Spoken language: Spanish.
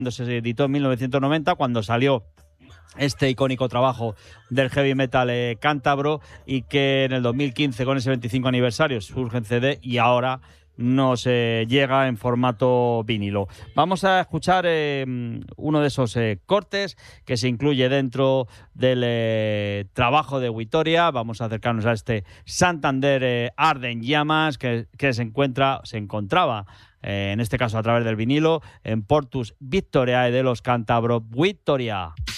se editó en 1990, cuando salió este icónico trabajo del heavy metal cántabro, y que en el 2015, con ese 25 aniversario, surge en CD y ahora nos llega en formato vinilo. Vamos a escuchar uno de esos cortes que se incluye dentro del trabajo de Vitoria. Vamos a acercarnos a este Santander Arde en Llamas, que se encontraba en este caso a través del vinilo, en Portus Victoriae de los cántabros Vitoria.